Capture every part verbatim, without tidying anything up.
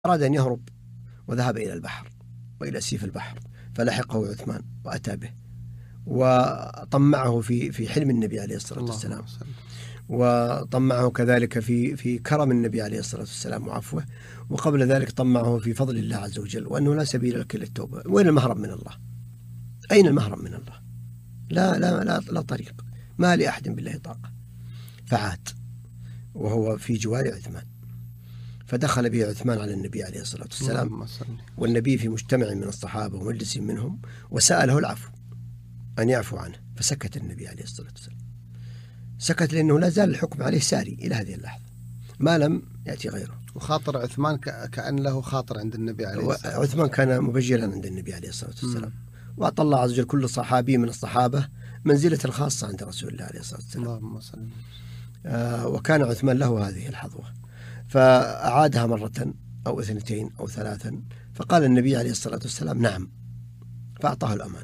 أراد أن يهرب وذهب إلى البحر وإلى سيف البحر، فلحقه عثمان وأتى به وطمعه في في حلم النبي عليه الصلاة والسلام، وطمعه كذلك في في كرم النبي عليه الصلاة والسلام وعفوه، وقبل ذلك طمعه في فضل الله عز وجل وأنه لا سبيل لك إلا التوبة. وين المهرب من الله؟ أين المهرب من الله؟ لا لا لا, لا طريق، ما لأحد بالله طاقة. فعاد وهو في جوار عثمان، فدخل به عثمان على النبي عليه الصلاة والسلام، والنبي في مجتمع من الصحابة ومجلس منهم، وسأله العفو أن يعفو عنه، فسكت النبي عليه الصلاة والسلام، سكت لأنه لا زال الحكم عليه ساري إلى هذه اللحظة ما لم يأتي غيره. وخاطر عثمان كأن له خاطر عند النبي عليه الصلاة والسلام. عثمان كان مبجلا عند النبي عليه الصلاة والسلام، وأعطى الله عز وجل كل صحابي من الصحابة منزلة خاصة عند رسول الله عليه الصلاة والسلام. اللهم صل. آه وكان عثمان له هذه الحظوة، فأعادها مرة أو اثنتين أو ثلاثا، فقال النبي عليه الصلاة والسلام نعم، فأعطاه الأمان.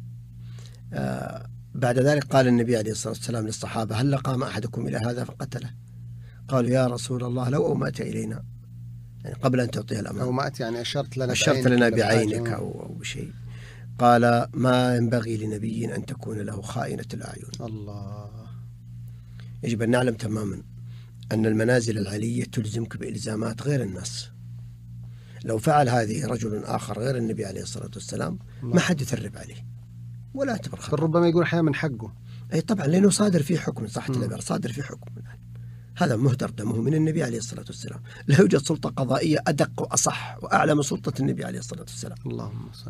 آه بعد ذلك قال النبي عليه الصلاة والسلام للصحابة هل قام أحدكم إلى هذا فقتله؟ قالوا يا رسول الله لو أومأت إلينا، يعني قبل أن تعطيه الأمان. أومأت يعني أشرت لنا أشرت لنا بعينك أو, أو بشيء. قال ما ينبغي لنبي أن تكون له خائنة الأعين. الله. يجب أن نعلم تماما أن المنازل العلية تلزمك بإلزامات غير الناس. لو فعل هذه رجل آخر غير النبي عليه الصلاة والسلام ما حد يثرب عليه ولا اعتبر خطأ. ربما يقول أحيانا من حقه. أي طبعا، لأنه صادر فيه حكم، صحة العبارة صادر فيه حكم. هذا مهدر دمه من النبي عليه الصلاة والسلام. لا يوجد سلطة قضائية أدق وأصح وأعلى من سلطة النبي عليه الصلاة والسلام. اللهم صل.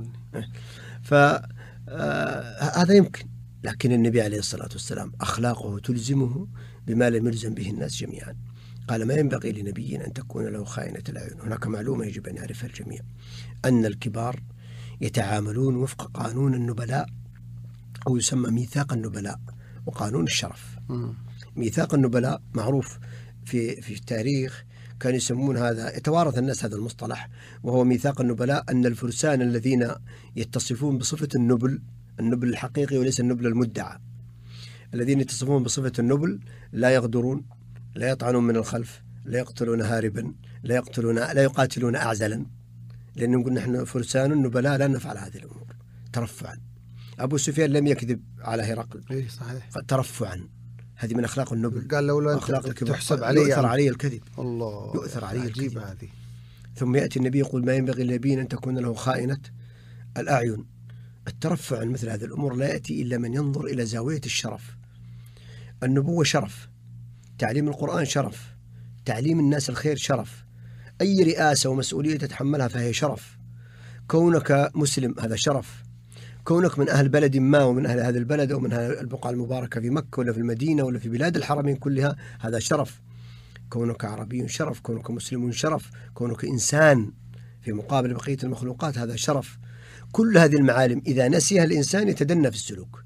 فهذا يمكن، لكن النبي عليه الصلاة والسلام أخلاقه تلزمه بما لم يلزم به الناس جميعا. قال ما ينبغي لنبي أن تكون له خائنة الأعين. هناك معلومة يجب أن يعرفها الجميع، أن الكبار يتعاملون وفق قانون النبلاء، أو يسمى ميثاق النبلاء وقانون الشرف. م. ميثاق النبلاء معروف في في التاريخ، كانوا يسمون هذا، يتوارث الناس هذا المصطلح، وهو ميثاق النبلاء، أن الفرسان الذين يتصفون بصفة النبل، النبل الحقيقي وليس النبل المدعى، الذين يتصفون بصفة النبل لا يغدرون، لا يطعنون من الخلف، لا يقتلون هاربا، لا يقتلون لا يقاتلون أعزلا، لأن نقول نحن فرسان النبلاء لا نفعل هذه الأمور ترفعا. أبو سفيان لم يكذب على هرقل. إيه صحيح. ترفعا، هذه من أخلاق النبل. قال لولا أخلاق تحسب علي يؤثر علي الكذب. الله، يؤثر علي الكذب. هذه. ثم يأتي النبي يقول ما ينبغي لنبي أن تكون له خائنة الأعين. الترفع عن مثل هذه الأمور لا يأتي إلا من ينظر إلى زاوية الشرف. النبوة شرف، تعليم القرآن شرف، تعليم الناس الخير شرف، أي رئاسة ومسؤولية تتحملها فهي شرف. كونك مسلم هذا شرف، كونك من أهل بلد ما ومن أهل هذا البلد أو من أهل البقعة المباركة في مكة ولا في المدينة ولا في بلاد الحرمين كلها هذا شرف. كونك عربي شرف، كونك مسلم شرف، كونك إنسان في مقابل بقية المخلوقات هذا شرف. كل هذه المعالم إذا نسيها الإنسان يتدنى في السلوك.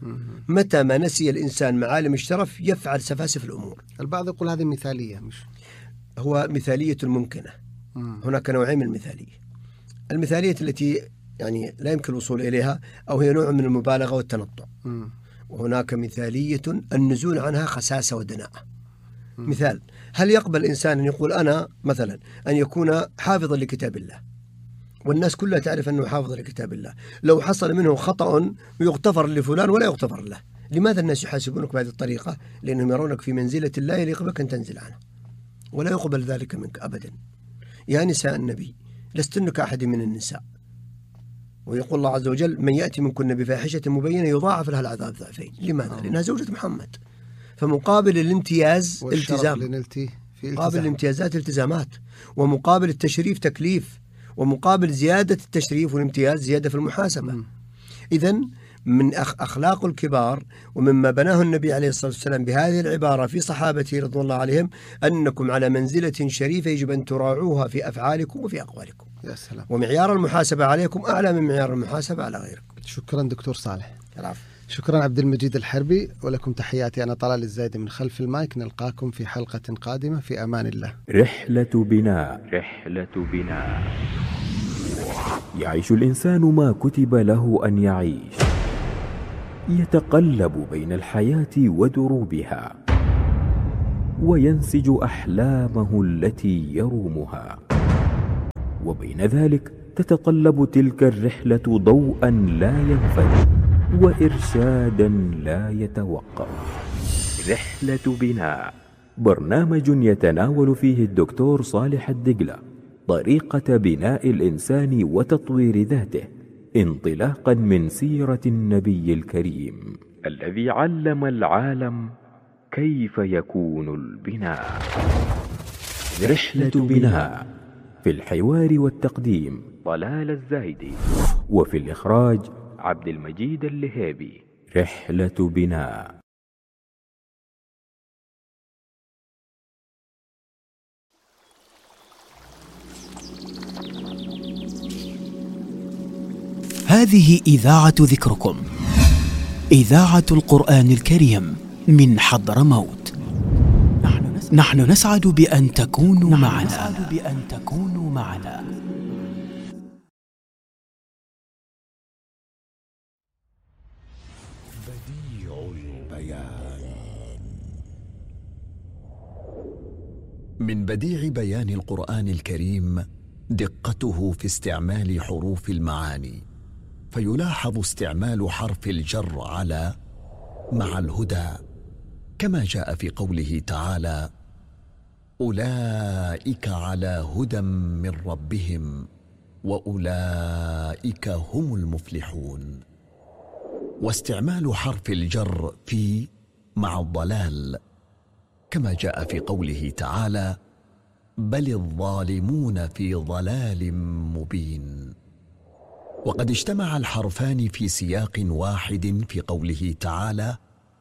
متى ما نسي الإنسان معالم الشرف يفعل سفاسف الأمور. البعض يقول هذه مثالية، مش هو مثالية الممكنة. هناك نوعين من المثالية. المثالية التي يعني لا يمكن الوصول إليها، أو هي نوع من المبالغة والتنطع. م. وهناك مثالية النزول عنها خساسة ودناءة. م. مثال، هل يقبل الإنسان أن يقول أنا مثلا أن يكون حافظا لكتاب الله، والناس كلها تعرف أنه حافظ لكتاب الله، لو حصل منه خطأ يغتفر لفلان ولا يغتفر له؟ لماذا الناس يحاسبونك بهذه الطريقة؟ لأنهم يرونك في منزلة لا يليق بك أن تنزل عنها، ولا يقبل ذلك منك أبدا. يا نساء النبي لستن كأحد من النساء، ويقول الله عز وجل من يأتي منكن بفاحشة مبينة يضاعف لها العذاب ضعفين. لماذا؟ لأنها زوجة محمد. فمقابل الامتياز التزام، مقابل الامتيازات التزامات، ومقابل التشريف تكليف، ومقابل زيادة التشريف والامتياز زيادة في المحاسبة. إذن من أخلاق الكبار ومما بناه النبي عليه الصلاة والسلام بهذه العبارة في صحابته رضوان الله عليهم أنكم على منزلة شريفة يجب أن تراعوها في أفعالكم وفي أقوالكم. يا سلام. ومعيار المحاسبة عليكم أعلى من معيار المحاسبة على غيركم. شكرا دكتور صالح. العفو. شكرا عبد المجيد الحربي، ولكم تحياتي. أنا طلال الزايدي من خلف المايك. نلقاكم في حلقة قادمة في أمان الله. رحلة بناء. رحلة بناء. يعيش الإنسان ما كتب له أن يعيش، يتقلب بين الحياة ودروبها، وينسج أحلامه التي يرومها. وبين ذلك تتطلب تلك الرحلة ضوءا لا ينفد وإرشادا لا يتوقف. رحلة بناء، برنامج يتناول فيه الدكتور صالح الدقلة طريقة بناء الإنسان وتطوير ذاته انطلاقا من سيرة النبي الكريم الذي علم العالم كيف يكون البناء. رحلة بناء، في الحوار والتقديم طلال الزايدي، وفي الإخراج عبد المجيد اللهيبي. رحلة بناء. هذه إذاعة ذكركم، إذاعة القرآن الكريم من حضرموت. نحن نسعد بأن تكونوا معنا. نسعد بأن تكونوا معنا. بديع البيان. من بديع بيان القرآن الكريم دقته في استعمال حروف المعاني، فيلاحظ استعمال حرف الجر على مع الهدى، كما جاء في قوله تعالى: أولئك على هدى من ربهم وأولئك هم المفلحون. واستعمال حرف الجر في مع الضلال، كما جاء في قوله تعالى: بل الظالمون في ضلال مبين. وقد اجتمع الحرفان في سياق واحد في قوله تعالى: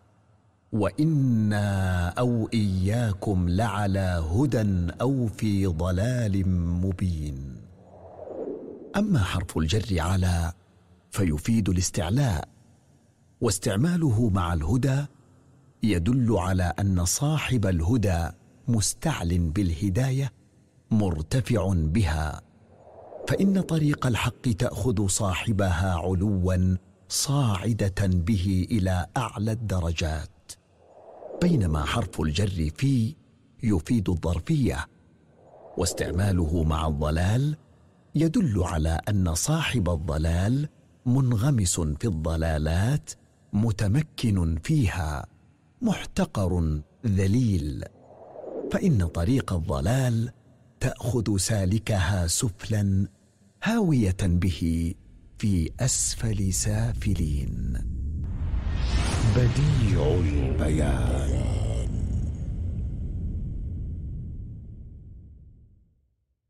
وإنا أو إياكم لعلى هدى أو في ضلال مبين. أما حرف الجر على فيفيد الاستعلاء، واستعماله مع الهدى يدل على أن صاحب الهدى مستعل بالهداية مرتفع بها، فإن طريق الحق تأخذ صاحبها علوا صاعدة به إلى أعلى الدرجات. بينما حرف الجر في يفيد الظرفية، واستعماله مع الضلال يدل على أن صاحب الضلال منغمس في الضلالات متمكن فيها محتقر ذليل، فإن طريق الضلال تأخذ سالكها سفلا هاوية به في أسفل سافلين. بديع البيان.